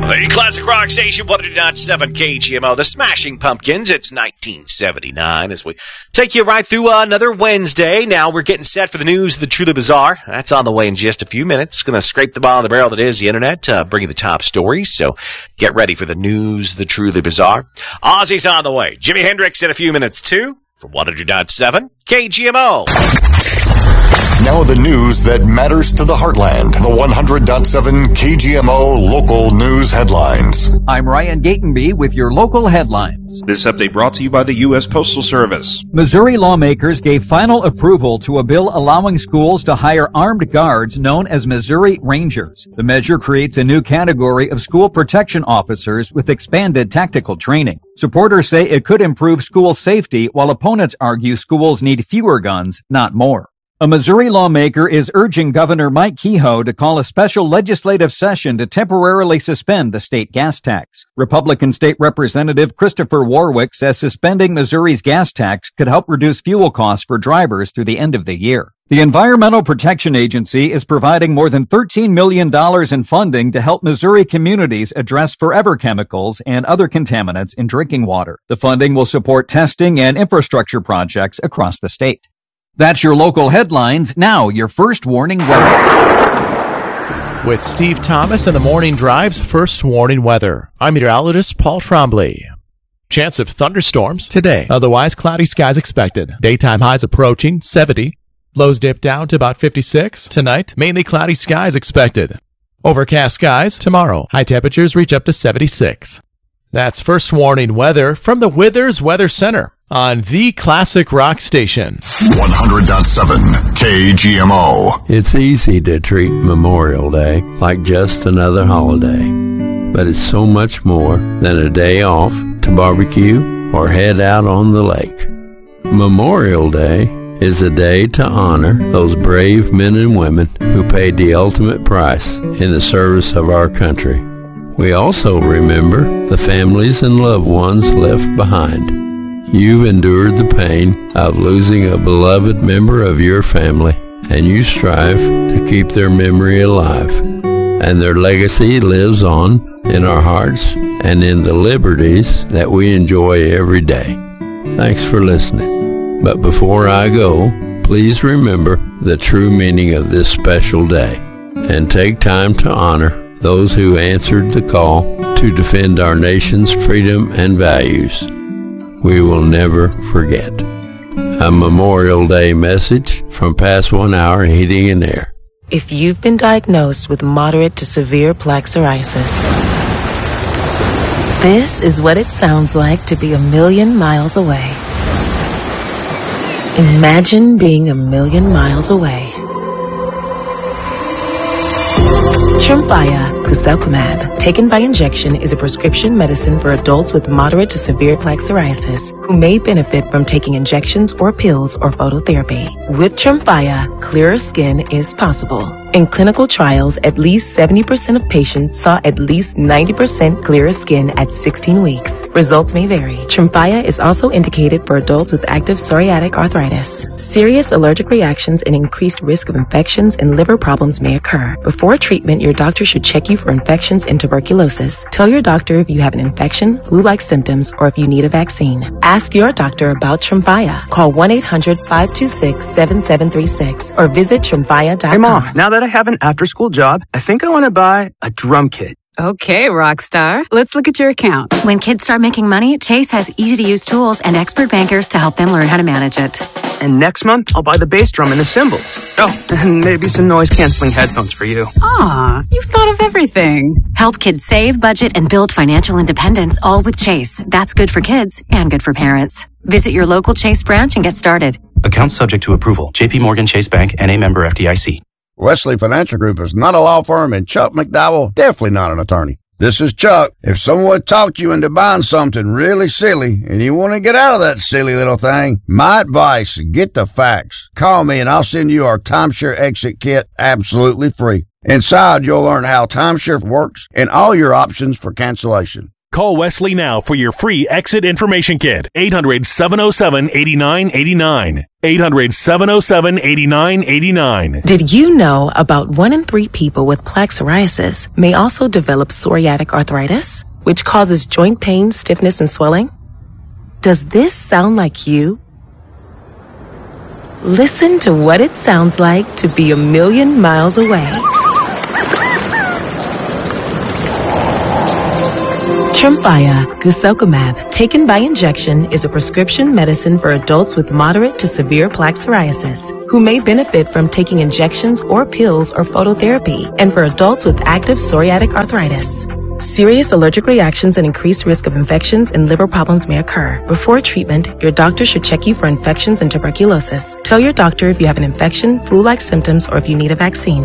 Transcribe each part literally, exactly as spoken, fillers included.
The classic rock station, one oh two point seven K G M O, the Smashing Pumpkins. It's nineteen seventy-nine as we take you right through another Wednesday. Now we're getting set for the news of the Truly Bizarre. That's on the way in just a few minutes. Going to scrape the bottom of the barrel that is the internet, uh, bring you the top stories. So get ready for the news of the Truly Bizarre. Ozzy's on the way. Jimi Hendrix in a few minutes too from one oh two point seven K G M O. Now the news that matters to the heartland. The one hundred point seven K G M O local news headlines. I'm Ryan Gatenby with your local headlines. This update brought to you by the U S Postal Service. Missouri lawmakers gave final approval to a bill allowing schools to hire armed guards known as Missouri Rangers. The measure creates a new category of school protection officers with expanded tactical training. Supporters say it could improve school safety, while opponents argue schools need fewer guns, not more. A Missouri lawmaker is urging Governor Mike Kehoe to call a special legislative session to temporarily suspend the state gas tax. Republican State Representative Christopher Warwick says suspending Missouri's gas tax could help reduce fuel costs for drivers through the end of the year. The Environmental Protection Agency is providing more than thirteen million dollars in funding to help Missouri communities address forever chemicals and other contaminants in drinking water. The funding will support testing and infrastructure projects across the state. That's your local headlines. Now, your first warning weather. With Steve Thomas and the Morning Drive's first warning weather, I'm meteorologist Paul Trombley. Chance of thunderstorms today. Otherwise, cloudy skies expected. Daytime highs approaching seventy. Lows dip down to about fifty-six. Tonight, mainly cloudy skies expected. Overcast skies tomorrow. High temperatures reach up to seventy-six. That's first warning weather from the Withers Weather Center on the Classic Rock Station. one hundred point seven K G M O. It's easy to treat Memorial Day like just another holiday, but it's so much more than a day off to barbecue or head out on the lake. Memorial Day is a day to honor those brave men and women who paid the ultimate price in the service of our country. We also remember the families and loved ones left behind. You've endured the pain of losing a beloved member of your family, and you strive to keep their memory alive. And their legacy lives on in our hearts and in the liberties that we enjoy every day. Thanks for listening. But before I go, please remember the true meaning of this special day and take time to honor those who answered the call to defend our nation's freedom and values. We will never forget. A Memorial Day message from Past One Hour Heating and Air. If you've been diagnosed with moderate to severe plaque psoriasis, this is what it sounds like to be a million miles away. Imagine being a million miles away. Tremfya guselkumab, taken by injection, is a prescription medicine for adults with moderate to severe plaque psoriasis who may benefit from taking injections or pills or phototherapy. With Tremfya, clearer skin is possible. In clinical trials, at least seventy percent of patients saw at least ninety percent clearer skin at sixteen weeks. Results may vary. Tremfya is also indicated for adults with active psoriatic arthritis. Serious allergic reactions and increased risk of infections and liver problems may occur. Before treatment, your doctor should check you for infections and tuberculosis. Tell your doctor if you have an infection, flu-like symptoms, or if you need a vaccine. Ask your doctor about Tremfya. Call one eight hundred five two six seven seven three six or visit tremfya dot com. Hey, Mom, now that I have an after-school job, I think I want to buy a drum kit. Okay, Rockstar. Let's look at your account. When kids start making money, Chase has easy-to-use tools and expert bankers to help them learn how to manage it. And next month, I'll buy the bass drum and the cymbals. Oh, and maybe some noise-canceling headphones for you. Aw, you've thought of everything. Help kids save, budget, and build financial independence, all with Chase. That's good for kids and good for parents. Visit your local Chase branch and get started. Account subject to approval. J P Morgan Chase Bank, N A member F D I C. Wesley Financial Group is not a law firm, and Chuck McDowell definitely not an attorney. This is Chuck. If someone talked you into buying something really silly and you want to get out of that silly little thing, my advice, get the facts. Call me and I'll send you our timeshare exit kit absolutely free. Inside, you'll learn how timeshare works and all your options for cancellation. Call Wesley now for your free exit information kit. eight hundred, seven oh seven, eight nine eight nine. eight hundred, seven oh seven, eight nine eight nine. Did you know about one in three people with plaque psoriasis may also develop psoriatic arthritis, which causes joint pain, stiffness, and swelling? Does this sound like you? Listen to what it sounds like to be a million miles away. Tremfya guselkumab, taken by injection, is a prescription medicine for adults with moderate to severe plaque psoriasis who may benefit from taking injections or pills or phototherapy, and for adults with active psoriatic arthritis. Serious allergic reactions and increased risk of infections and liver problems may occur. Before treatment, your doctor should check you for infections and tuberculosis. Tell your doctor if you have an infection, flu-like symptoms, or if you need a vaccine.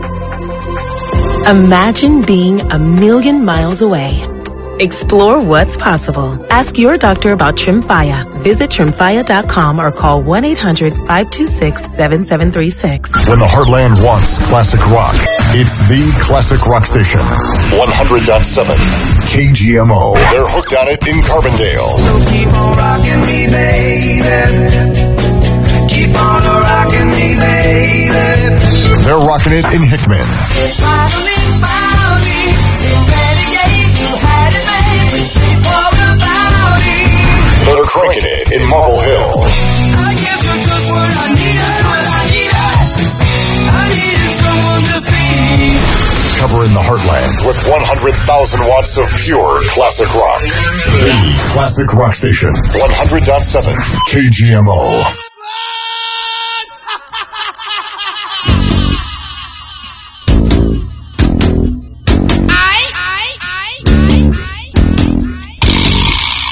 Imagine being a million miles away. Explore what's possible. Ask your doctor about Tremfya. Visit Tremfya dot com or call one eight hundred, five two six, seven seven three six. When the Heartland wants classic rock, it's the classic rock station. one hundred point seven K G M O. They're hooked on it in Carbondale. So keep on rocking me, baby. Keep on rocking me, baby. They're rocking it in Hickman. They're cranking it in Marble Hill. I guess you're just what I needed, what I needed. I needed someone to feed. Covering the Heartland with one hundred thousand watts of pure classic rock. The classic rock station. one hundred point seven K G M O.